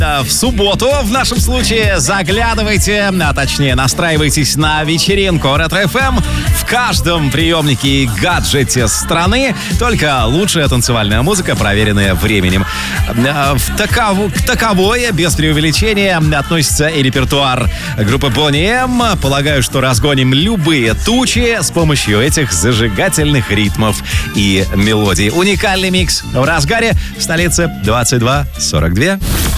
В субботу, в нашем случае, заглядывайте, а точнее настраивайтесь на вечеринку Ретро-ФМ в каждом приемнике и гаджете страны. Только лучшая танцевальная музыка, проверенная временем. К таковой, без преувеличения, относится и репертуар группы Boney M. Полагаю, что разгоним любые тучи с помощью этих зажигательных ритмов и мелодий. Уникальный микс в разгаре в столице 22:42.